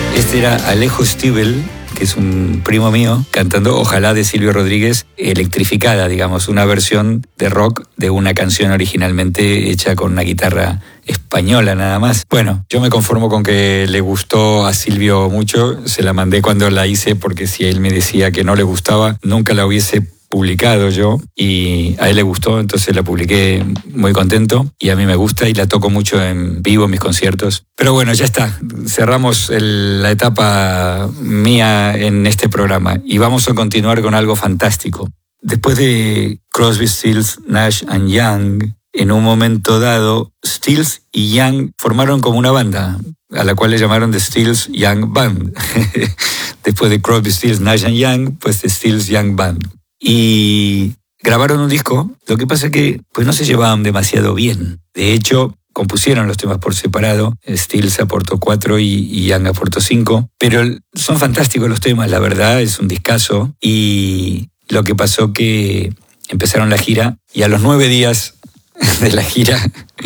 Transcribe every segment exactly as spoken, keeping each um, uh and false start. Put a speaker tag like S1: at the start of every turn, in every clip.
S1: Este era Alejo Stivel, que es un primo mío, cantando Ojalá de Silvio Rodríguez, electrificada, digamos, una versión de rock de una canción originalmente hecha con una guitarra española nada más. Bueno, yo me conformo con que le gustó a Silvio mucho, se la mandé cuando la hice porque si él me decía que no le gustaba, nunca la hubiese publicado yo, y a él le gustó, entonces la publiqué muy contento, y a mí me gusta y la toco mucho en vivo en mis conciertos. Pero bueno, ya está, cerramos el, la etapa mía en este programa y vamos a continuar con algo fantástico. Después de Crosby, Stills, Nash and Young, en un momento dado, Stills y Young formaron como una banda, a la cual le llamaron The Stills Young Band. Después de Crosby, Stills, Nash and Young, pues The Stills Young Band. Y grabaron un disco, lo que pasa es que pues no se llevaban demasiado bien. De hecho, compusieron los temas por separado, Stills aportó cuatro y, y Young aportó cinco, pero son fantásticos los temas, la verdad, es un discazo. Y lo que pasó que empezaron la gira y a los nueve días de la gira,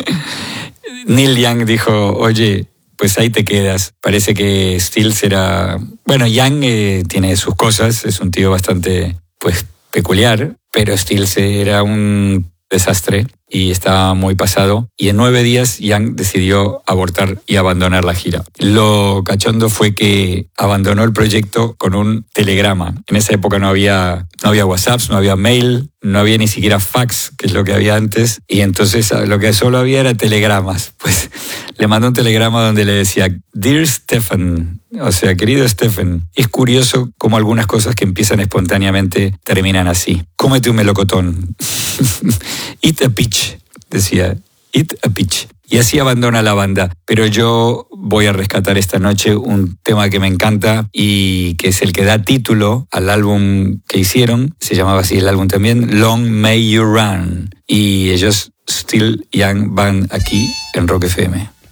S1: Neil Young dijo, oye, pues ahí te quedas. Parece que Stills era... Bueno, Young eh, tiene sus cosas, es un tío bastante, pues, peculiar, pero Stills era un desastre y estaba muy pasado. Y en nueve días Young decidió abortar y abandonar la gira. Lo cachondo fue que abandonó el proyecto con un telegrama. En esa época no había, no había WhatsApps, no había mail, no había ni siquiera fax, que es lo que había antes. Y entonces lo que solo había era telegramas. Pues le mandó un telegrama donde le decía, Dear Stephen, o sea, querido Stephen, es curioso cómo algunas cosas que empiezan espontáneamente terminan así. Cómete un melocotón. Eat a peach, decía. Eat a peach. Y así abandona la banda. Pero yo voy a rescatar esta noche un tema que me encanta y que es el que da título al álbum que hicieron. Se llamaba así el álbum también, Long May You Run. Y ellos, Still Young Band, aquí en Rock F M.